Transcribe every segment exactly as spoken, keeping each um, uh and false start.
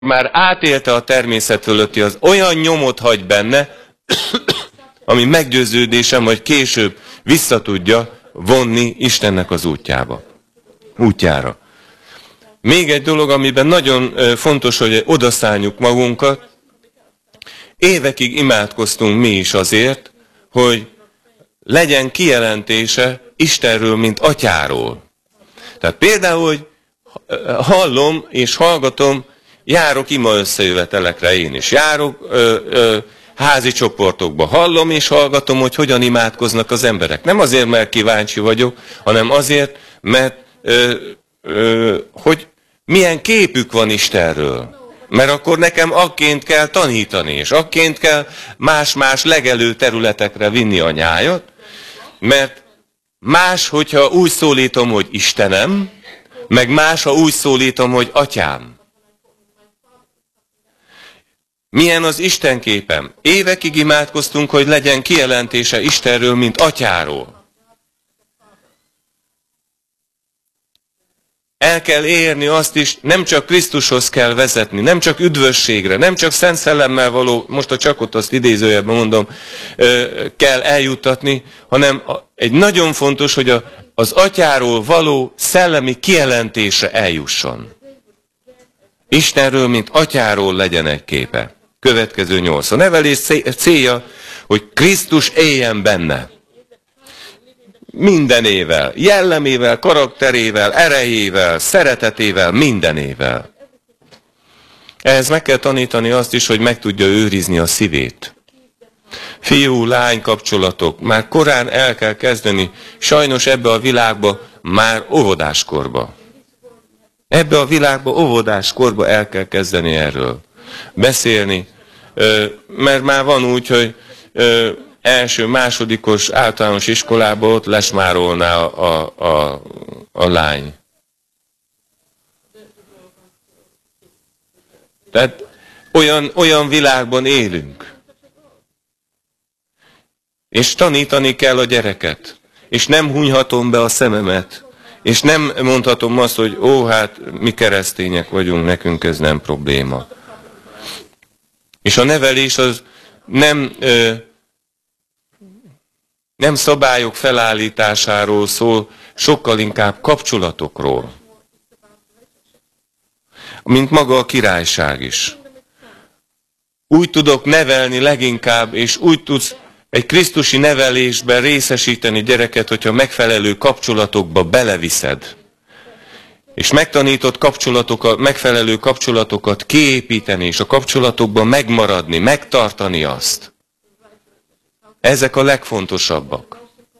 már átélte a természet fölötti, az olyan nyomot hagy benne, ami meggyőződésem, hogy később vissza tudja vonni Istennek az útjába. Útjára. Még egy dolog, amiben nagyon fontos, hogy odaszálljuk magunkat. Évekig imádkoztunk mi is azért, hogy legyen kijelentése Istenről, mint atyáról. Tehát például, hogy hallom és hallgatom, járok ima összejövetelekre, én is járok, ö, ö, házi csoportokba hallom és hallgatom, hogy hogyan imádkoznak az emberek. Nem azért, mert kíváncsi vagyok, hanem azért, mert ö, ö, hogy milyen képük van Istenről. Mert akkor nekem akként kell tanítani, és akként kell más-más legelő területekre vinni a nyájat, mert más, hogyha úgy szólítom, hogy Istenem, meg más, ha úgy szólítom, hogy atyám. Milyen az Isten képem? Évekig imádkoztunk, hogy legyen kijelentése Istenről, mint atyáról. El kell érni azt is, nem csak Krisztushoz kell vezetni, nem csak üdvösségre, nem csak Szent Szellemmel való, most a csak ott azt idézőjelben mondom, kell eljuttatni, hanem egy nagyon fontos, hogy az atyáról való szellemi kijelentése eljusson. Istenről, mint atyáról legyen egy képe. Következő nyolc. A nevelés célja, hogy Krisztus éljen benne. Mindenével, jellemével, karakterével, erejével, szeretetével, mindenével. Ehhez meg kell tanítani azt is, hogy meg tudja őrizni a szívét. Fiú-lány kapcsolatok, már korán el kell kezdeni, sajnos ebbe a világba már óvodáskorba. Ebbe a világba óvodáskorba el kell kezdeni erről beszélni, mert már van úgy, hogy első, másodikos általános iskolában ott lesmárolná a, a, a, a lány. Tehát olyan, olyan világban élünk. És tanítani kell a gyereket. És nem hunyhatom be a szememet. És nem mondhatom azt, hogy ó, hát mi keresztények vagyunk, nekünk ez nem probléma. És a nevelés az nem... Ö, Nem szabályok felállításáról szól, sokkal inkább kapcsolatokról. Mint maga a királyság is. Úgy tudok nevelni leginkább, és úgy tudsz egy krisztusi nevelésben részesíteni gyereket, hogyha megfelelő kapcsolatokba beleviszed. És megtanított kapcsolatokat, megfelelő kapcsolatokat kiépíteni, és a kapcsolatokban megmaradni, megtartani azt. Ezek a legfontosabbak.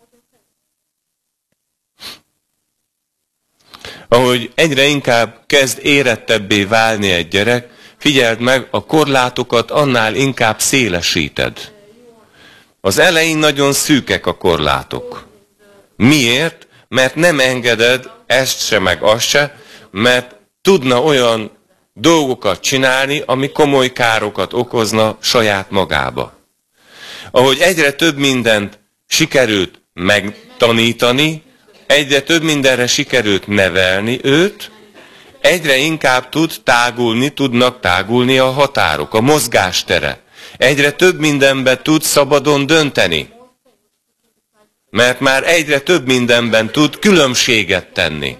Ahogy egyre inkább kezd érettebbé válni egy gyerek, figyeld meg, a korlátokat annál inkább szélesíted. Az elején nagyon szűkek a korlátok. Miért? Mert nem engeded ezt se, meg azt se, mert tudna olyan dolgokat csinálni, ami komoly károkat okozna saját magába. Ahogy egyre több mindent sikerült megtanítani, egyre több mindenre sikerült nevelni őt, egyre inkább tud tágulni, tudnak tágulni a határok, a mozgástere. Egyre több mindenben tud szabadon dönteni. Mert már egyre több mindenben tud különbséget tenni.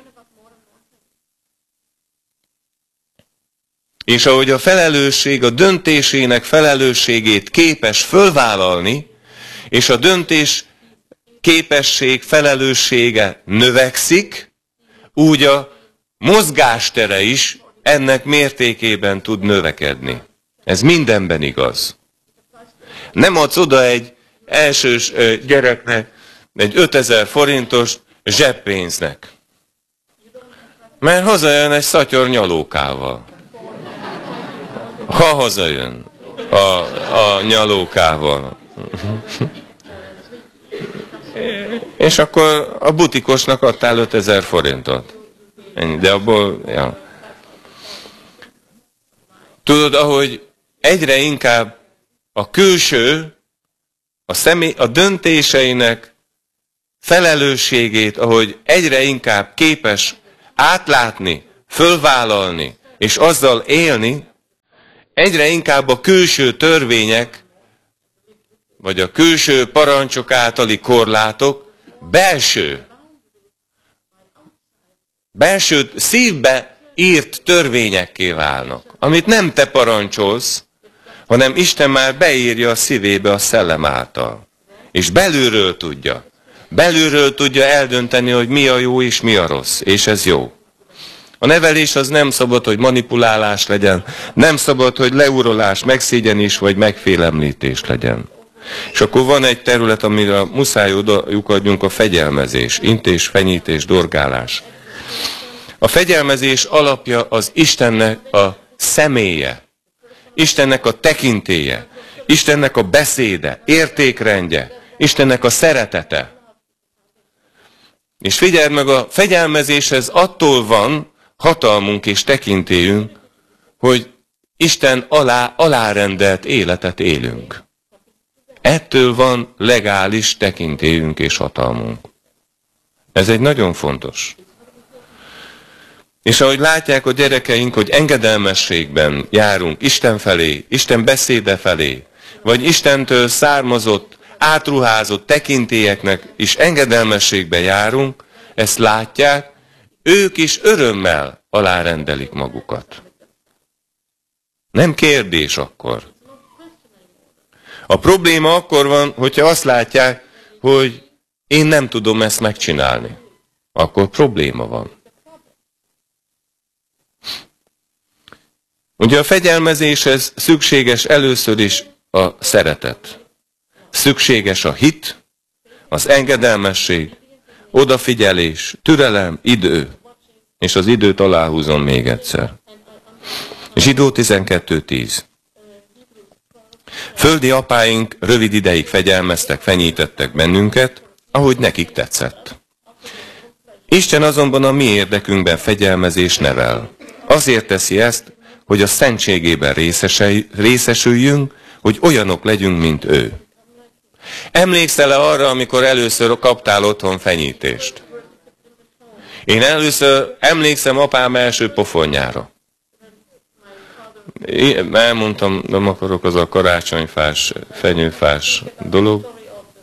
És ahogy a felelősség, a döntésének felelősségét képes fölvállalni, és a döntés képesség felelőssége növekszik, úgy a mozgástere is ennek mértékében tud növekedni. Ez mindenben igaz. Nem adsz oda egy elsős gyereknek egy ötezer forintos zseppénznek. Mert hazajön egy szatyor nyalókával. Ha hazajön a, a nyalókával. És akkor a butikosnak adtál ötezer forintot. Ennyi, de abból, ja. Tudod, ahogy egyre inkább a külső, a, személy, a döntéseinek felelősségét, ahogy egyre inkább képes átlátni, fölvállalni, és azzal élni, egyre inkább a külső törvények, vagy a külső parancsok általi korlátok belső, belső szívbe írt törvényekké válnak, amit nem te parancsolsz, hanem Isten már beírja a szívébe a szellem által. És belülről tudja. Belülről tudja eldönteni, hogy mi a jó és mi a rossz. És ez jó. A nevelés az nem szabad, hogy manipulálás legyen. Nem szabad, hogy leurolás, megszégyenés vagy megfélemlítés legyen. És akkor van egy terület, amire muszáj odaadjunk, a fegyelmezés. Intés, fenyítés, dorgálás. A fegyelmezés alapja az Istennek a személye. Istennek a tekintélye. Istennek a beszéde, értékrendje. Istennek a szeretete. És figyeld meg, a fegyelmezéshez attól van hatalmunk és tekintélyünk, hogy Isten alá alárendelt életet élünk. Ettől van legális tekintélyünk és hatalmunk. Ez egy nagyon fontos. És ahogy látják a gyerekeink, hogy engedelmességben járunk Isten felé, Isten beszéde felé, vagy Istentől származott, átruházott tekintélyeknek is engedelmességben járunk, ezt látják, ők is örömmel alárendelik magukat. Nem kérdés akkor. A probléma akkor van, hogyha azt látják, hogy én nem tudom ezt megcsinálni. Akkor probléma van. Ugye a fegyelmezéshez szükséges először is a szeretet. Szükséges a hit, az engedelmesség, odafigyelés, türelem, idő. És az időt aláhúzom még egyszer. Zsidó tizenkettő tíz. Földi apáink rövid ideig fegyelmeztek, fenyítettek bennünket, ahogy nekik tetszett. Isten azonban a mi érdekünkben fegyelmezés nevel. Azért teszi ezt, hogy a szentségében részesüljünk, hogy olyanok legyünk, mint ő. Emlékszel-e arra, amikor először kaptál otthon fenyítést? Én először emlékszem apám első pofonjára. Én elmondtam, nem akarok, az a karácsonyfás, fenyőfás dolog.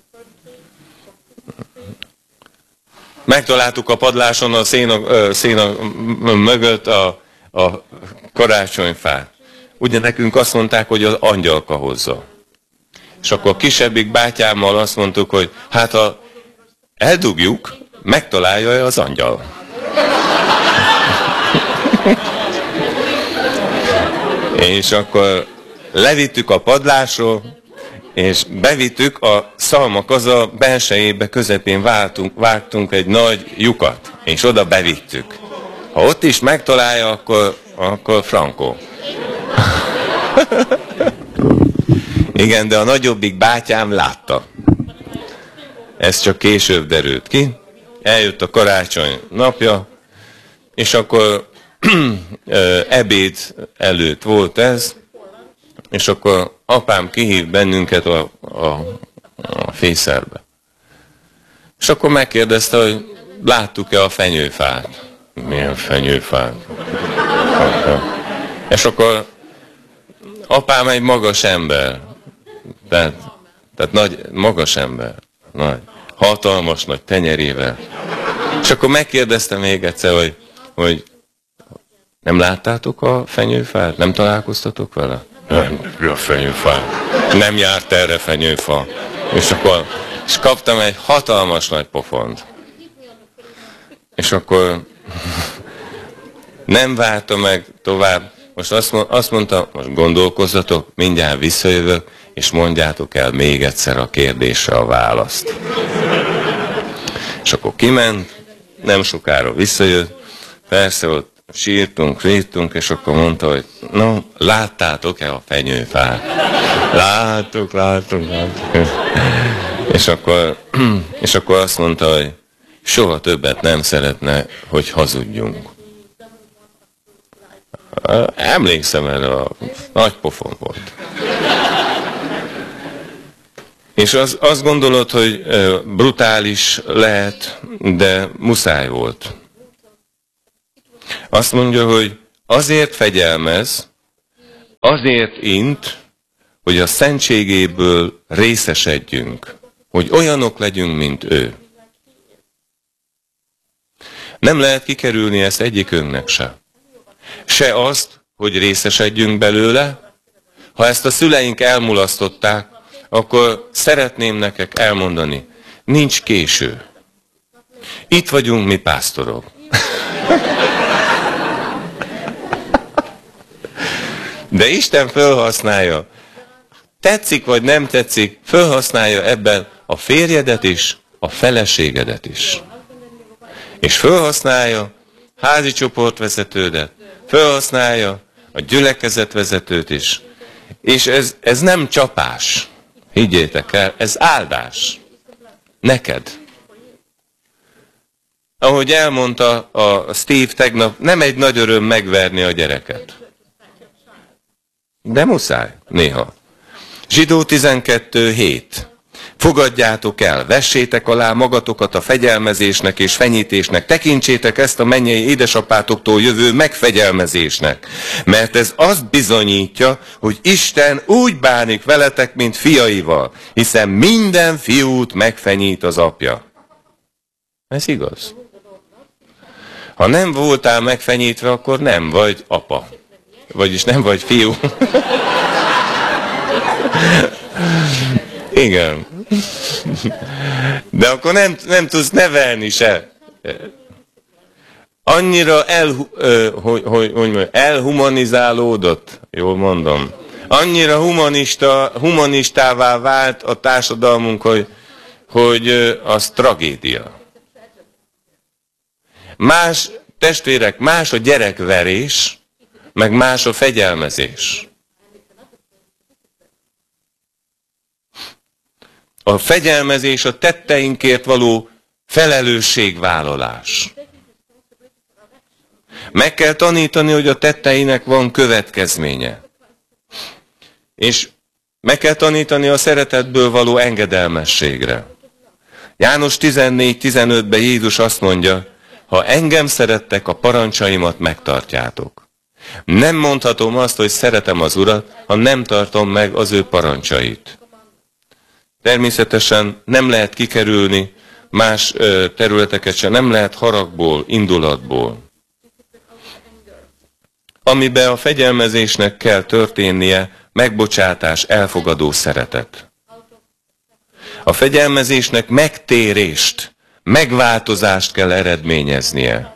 Megtaláltuk a padláson a széna, széna mögött a, a karácsonyfát. Ugye nekünk azt mondták, hogy az angyalka hozza. És akkor a kisebbik bátyámmal azt mondtuk, hogy hát ha eldugjuk, megtalálja-e az angyal. És akkor levittük a padlásról, és bevittük a szalmakaza belsejébe, közepén váltunk, vágtunk egy nagy lyukat, és oda bevittük. Ha ott is megtalálja, akkor, akkor frankó. Igen, de a nagyobbik bátyám látta. Ez csak később derült ki. Eljött a karácsony napja, és akkor ebéd előtt volt ez, és akkor apám kihív bennünket a, a, a fészerbe. És akkor megkérdezte, hogy láttuk-e a fenyőfát. Milyen fenyőfát? És akkor apám egy magas ember. Tehát, tehát nagy, magas ember. Nagy, hatalmas, nagy tenyerével. És akkor megkérdeztem még egyszer, hogy, hogy nem láttátok a fenyőfát? Nem találkoztatok vele? Nem, a fenyőfát. Nem járt erre fenyőfa. És akkor és kaptam egy hatalmas nagy pofont. És akkor nem vártam meg tovább. Most azt, azt mondta, most gondolkozzatok, mindjárt visszajövök, és mondjátok el még egyszer a kérdésre a választ. És akkor kiment, nem sokára visszajött, persze ott sírtunk, ríttunk, és akkor mondta, hogy no, láttátok-e a fenyőfát? Láttuk, láttuk, láttuk. És akkor, és akkor azt mondta, hogy soha többet nem szeretne, hogy hazudjunk. Emlékszem erre, a nagy pofon volt. És az, azt gondolod, hogy brutális lehet, de muszáj volt. Azt mondja, hogy azért fegyelmez, azért int, hogy a szentségéből részesedjünk, hogy olyanok legyünk, mint ő. Nem lehet kikerülni ezt egyikünknek se. Se azt, hogy részesedjünk belőle. Ha ezt a szüleink elmulasztották, akkor szeretném nektek elmondani, nincs késő. Itt vagyunk mi pásztorok. De Isten felhasználja, tetszik vagy nem tetszik, felhasználja ebben a férjedet is, a feleségedet is. És felhasználja házi csoportvezetődet, felhasználja a gyülekezetvezetőt is. És ez, ez nem csapás, higgyétek el, ez áldás. Neked. Ahogy elmondta a Steve tegnap, nem egy nagy öröm megverni a gyereket. De muszáj, néha. Zsidó tizenkettő hét. Fogadjátok el, vessétek alá magatokat a fegyelmezésnek és fenyítésnek, tekintsétek ezt a mennyei édesapátoktól jövő megfegyelmezésnek, mert ez azt bizonyítja, hogy Isten úgy bánik veletek, mint fiaival, hiszen minden fiút megfenyít az apja. Ez igaz. Ha nem voltál megfenyítve, akkor nem vagy apa. Vagyis nem vagy fiú. Igen. De akkor nem, nem tudsz nevelni se. Annyira el, hogy, hogy, hogy elhumanizálódott, jól mondom. Annyira humanista, humanistává vált a társadalmunk, hogy, hogy az tragédia. Más testvérek, más a gyerekverés, meg más a fegyelmezés. A fegyelmezés a tetteinkért való felelősségvállalás. Meg kell tanítani, hogy a tetteinek van következménye. És meg kell tanítani a szeretetből való engedelmességre. János tizennégy tizenötben Jézus azt mondja, ha engem szerettek, a parancsaimat megtartjátok. Nem mondhatom azt, hogy szeretem az Urat, ha nem tartom meg az ő parancsait. Természetesen nem lehet kikerülni más területeket sem, nem lehet haragból, indulatból. Amiben a fegyelmezésnek kell történnie, megbocsátás, elfogadó szeretet. A fegyelmezésnek megtérést, megváltozást kell eredményeznie.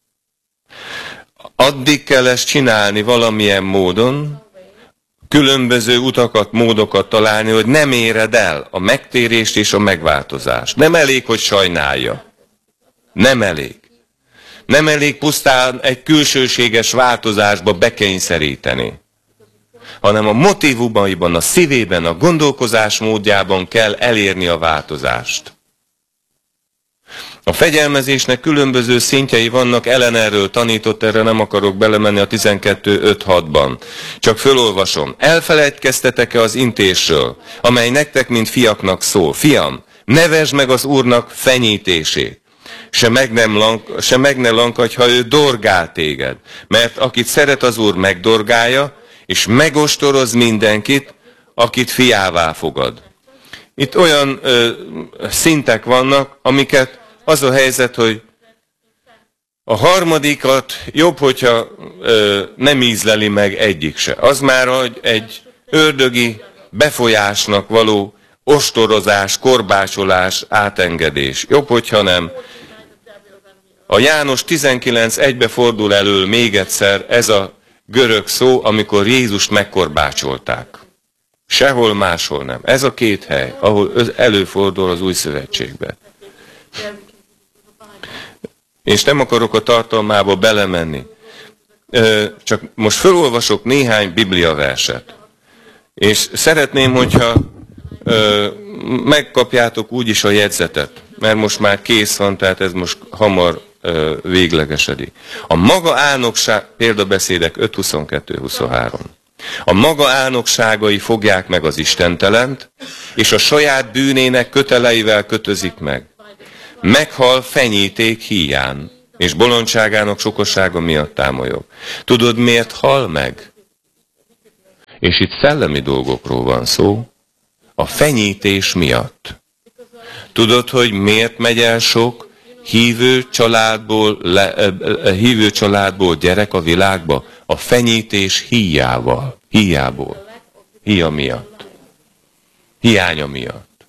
Addig kell ezt csinálni valamilyen módon, különböző utakat, módokat találni, hogy nem éred el a megtérést és a megváltozást. Nem elég, hogy sajnálja. Nem elég. Nem elég pusztán egy külsőséges változásba bekényszeríteni, hanem a motivumaiban, a szívében, a gondolkozás módjában kell elérni a változást. A fegyelmezésnek különböző szintjei vannak, Ellen erről tanított, erre nem akarok belemenni a tizenkettő öt hatban. Csak fölolvasom. Elfelejtkeztetek-e az intésről, amely nektek, mint fiaknak szól? Fiam, nevesd meg az Úrnak fenyítését. Se meg, nem lank, se meg ne lankadj, ha ő dorgál téged. Mert akit szeret az Úr, megdorgálja, és megostoroz mindenkit, akit fiává fogad. Itt olyan ö, szintek vannak, amiket az a helyzet, hogy a harmadikat jobb, hogyha ö, nem ízleli meg egyik se. Az már hogy egy ördögi befolyásnak való ostorozás, korbácsolás, átengedés. Jobb, hogyha nem. A János tizenkilenc egybe fordul elő még egyszer ez a görög szó, amikor Jézust megkorbácsolták. Sehol máshol nem. Ez a két hely, ahol előfordul az új szövetségbe. És nem akarok a tartalmába belemenni. Csak most felolvasok néhány bibliaverset. És szeretném, hogyha megkapjátok úgyis a jegyzetet, mert most már kész van, tehát ez most hamar véglegesedik. A maga álnokság, példabeszédek öt huszonkettő huszonhárom. A maga álnokságai fogják meg az istentelent, és a saját bűnének köteleivel kötözik meg. Meghal fenyíték híján, és bolondságának sokossága miatt támolyog. Tudod, miért hal meg? És itt szellemi dolgokról van szó, a fenyítés miatt. Tudod, hogy miért megy el sok hívő családból, le, hívő családból gyerek a világba? A fenyítés híjával, híjából, híja miatt, hiánya miatt.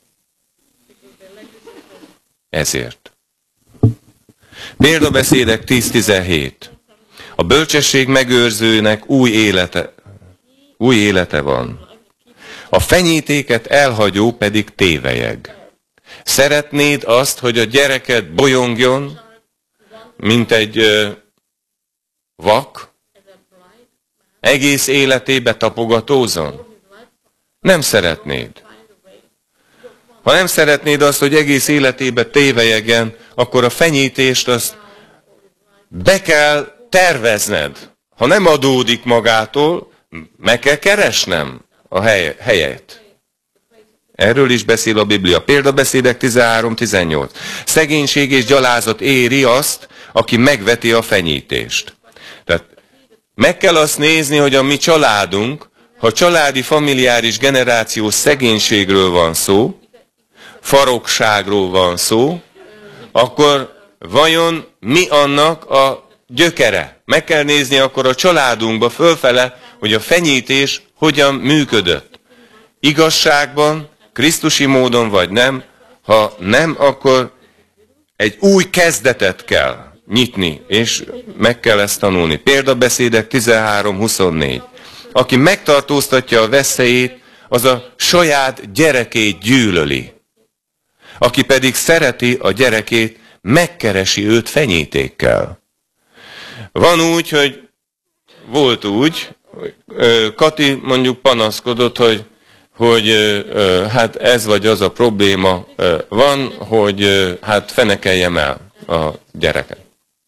Ezért. Példabeszédek tíz tizenhét. A bölcsesség megőrzőnek új élete, új élete van. A fenyítéket elhagyó pedig tévelyeg. Szeretnéd azt, hogy a gyereket bolyongjon, mint egy ö, vak, egész életébe tapogatózon? Nem szeretnéd. Ha nem szeretnéd azt, hogy egész életébe tévelyegen, akkor a fenyítést azt be kell tervezned. Ha nem adódik magától, meg kell keresnem a hely, helyet. Erről is beszél a Biblia. Példabeszédek tizenhárom tizennyolc. Szegénység és gyalázat éri azt, aki megveti a fenyítést. Tehát meg kell azt nézni, hogy a mi családunk, ha családi, familiáris, generációs szegénységről van szó, farokságról van szó, akkor vajon mi annak a gyökere? Meg kell nézni akkor a családunkba fölfele, hogy a fenyítés hogyan működött. Igazságban, krisztusi módon vagy nem, ha nem, akkor egy új kezdetet kell nyitni, és meg kell ezt tanulni. Példabeszédek tizenhárom huszonnégy. Aki megtartóztatja a veszélyét, az a saját gyerekét gyűlöli. Aki pedig szereti a gyerekét, megkeresi őt fenyítékkel. Van úgy, hogy volt úgy, Kati mondjuk panaszkodott, hogy, hogy hát ez vagy az a probléma van, hogy hát fenekeljem el a gyereket.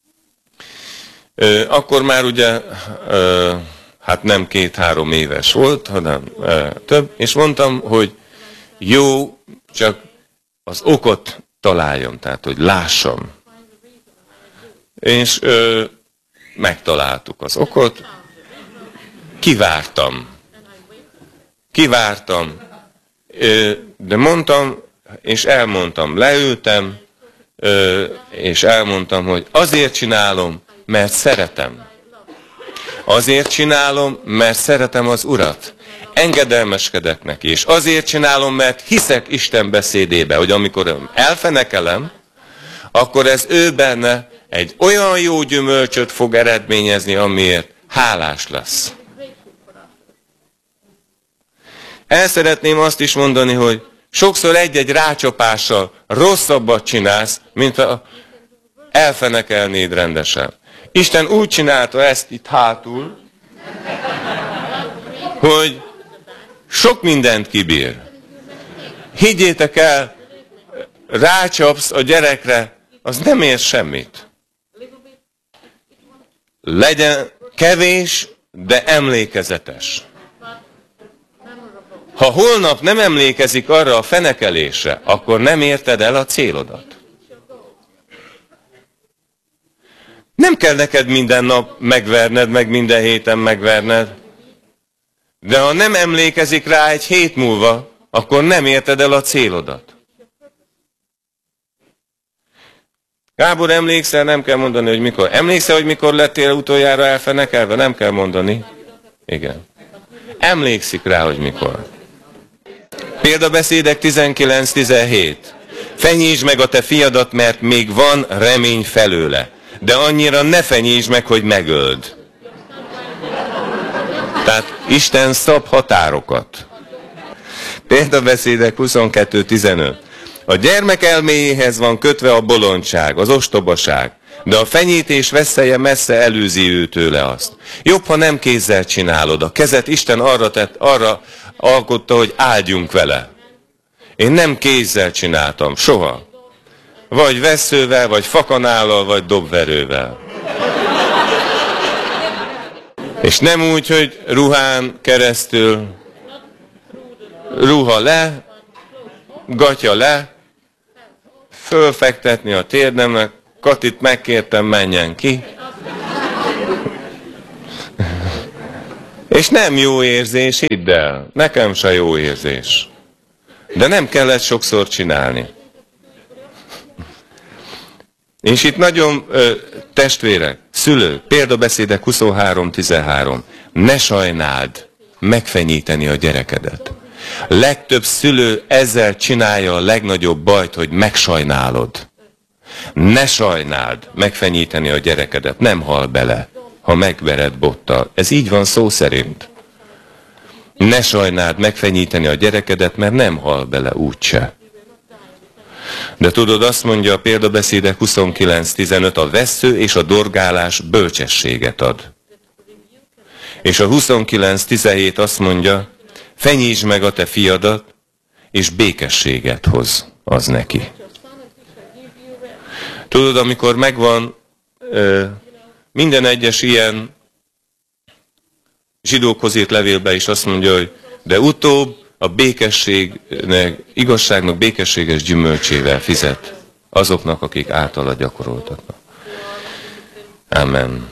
Akkor már ugye hát nem két-három éves volt, hanem több, és mondtam, hogy jó, csak az okot találjam, tehát hogy lássam. És ö, megtaláltuk az okot, kivártam. Kivártam, ö, de mondtam, és elmondtam, leültem, ö, és elmondtam, hogy azért csinálom, mert szeretem. Azért csinálom, mert szeretem az Urat. Engedelmeskedek neki, és azért csinálom, mert hiszek Isten beszédébe, hogy amikor elfenekelem, akkor ez ő benne egy olyan jó gyümölcsöt fog eredményezni, amiért hálás lesz. El szeretném azt is mondani, hogy sokszor egy-egy rácsapással rosszabbat csinálsz, mint ha elfenekelnéd rendesen. Isten úgy csinálta ezt itt hátul, hogy sok mindent kibír. Higgyétek el, rácsapsz a gyerekre, az nem ér semmit. Legyen kevés, de emlékezetes. Ha holnap nem emlékezik arra a fenekelésre, akkor nem érted el a célodat. Nem kell neked minden nap megverned, meg minden héten megverned. De ha nem emlékezik rá egy hét múlva, akkor nem érted el a célodat. Gábor, emlékszel? Nem kell mondani, hogy mikor. Emlékszel, hogy mikor lettél utoljára elfenekelve? Nem kell mondani. Igen. Emlékszik rá, hogy mikor. Példabeszédek tizenkilenc tizenhét. Fenyítsd meg a te fiadat, mert még van remény felőle. De annyira ne fenyítsd meg, hogy megöld. Tehát Isten szab határokat. Példabeszédek huszonkettő tizenöt. A gyermek elméjéhez van kötve a bolondság, az ostobaság, de a fenyítés veszélye messze előzi őtőle azt. Jobb, ha nem kézzel csinálod. A kezet Isten arra, tett, arra alkotta, hogy áldjunk vele. Én nem kézzel csináltam, soha. Vagy vesszővel, vagy fakanállal, vagy dobverővel. És nem úgy, hogy ruhán keresztül, ruha le, gatya le, fölfektetni a térdemnek, Katit megkértem, menjen ki. És nem jó érzés, hidd el, nekem se jó érzés. De nem kellett sokszor csinálni. És itt nagyon, ö, testvérek, szülők, példabeszédek huszonhárom tizenhárom. Ne sajnáld megfenyíteni a gyerekedet. Legtöbb szülő ezzel csinálja a legnagyobb bajt, hogy megsajnálod. Ne sajnáld megfenyíteni a gyerekedet, nem hal bele, ha megvered bottal. Ez így van szó szerint. Ne sajnáld megfenyíteni a gyerekedet, mert nem hal bele úgyse. De tudod, azt mondja a példabeszédek huszonkilenc tizenöt, a vessző és a dorgálás bölcsességet ad. És a huszonkilenc tizenhét azt mondja, fenyítsd meg a te fiadat, és békességet hoz az neki. Tudod, amikor megvan ö, minden egyes ilyen zsidókhoz írt levélben is azt mondja, hogy de utóbb a békességnek, igazságnak békességes gyümölcsével fizet azoknak, akik általa gyakoroltatnak. Amen.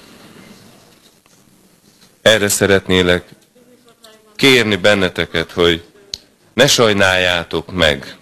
Erre szeretnélek kérni benneteket, hogy ne sajnáljátok meg,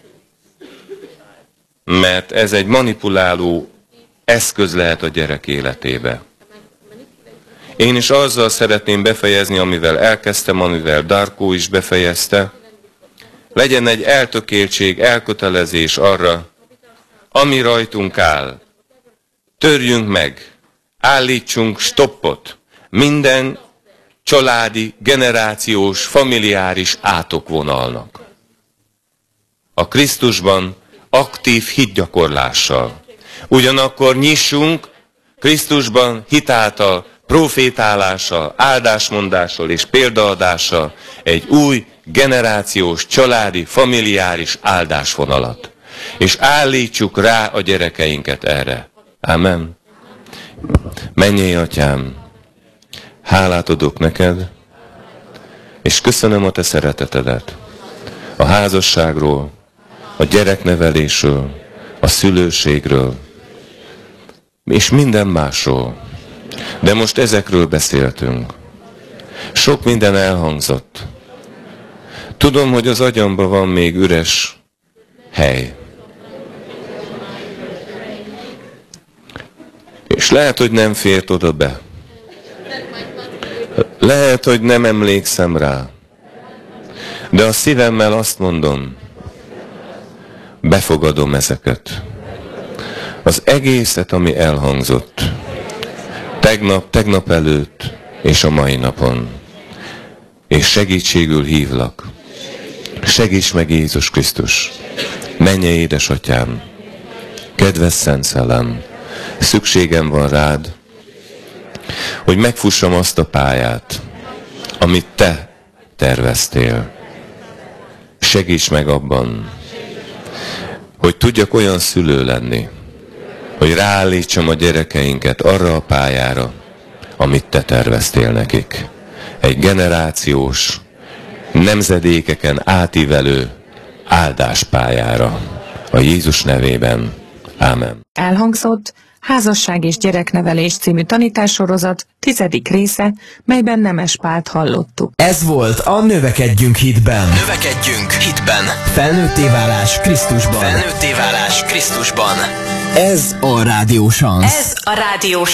mert ez egy manipuláló eszköz lehet a gyerek életébe. Én is azzal szeretném befejezni, amivel elkezdtem, amivel Darko is befejezte. Legyen egy eltökéltség, elkötelezés arra, ami rajtunk áll. Törjünk meg, állítsunk stoppot minden családi, generációs, familiáris átokvonalnak. A Krisztusban aktív hitgyakorlással. Ugyanakkor nyissunk Krisztusban hitáltal, profétálással, áldásmondással és példaadással egy új generációs, családi, familiáris áldásvonalat. És állítsuk rá a gyerekeinket erre. Amen. Mennyei Atyám, hálát adok neked, és köszönöm a te szeretetedet. A házasságról, a gyereknevelésről, a szülőségről, és minden másról. De most ezekről beszéltünk. Sok minden elhangzott. Tudom, hogy az agyamban van még üres hely. És lehet, hogy nem fért oda be. Lehet, hogy nem emlékszem rá. De a szívemmel azt mondom, befogadom ezeket. Az egészet, ami elhangzott. Tegnap, tegnap előtt és a mai napon. És segítségül hívlak. Segíts meg, Jézus Krisztus. Mennyei édesatyám, kedves Szent Szellem, szükségem van rád, hogy megfussam azt a pályát, amit te terveztél. Segíts meg abban, hogy tudjak olyan szülő lenni, hogy ráállítsam a gyerekeinket arra a pályára, amit te terveztél nekik. Egy generációs, nemzedékeken átívelő áldáspályára. A Jézus nevében. Ámen. Elhangzott Házasság és gyereknevelés című tanítássorozat tizedik része, melyben Nemes Pált hallottuk. Ez volt a Növekedjünk hitben. Növekedjünk hitben. Felnőtté válás Krisztusban. Felnőtté válás Krisztusban. Ez a Rádió Sansz. Ez a Rádió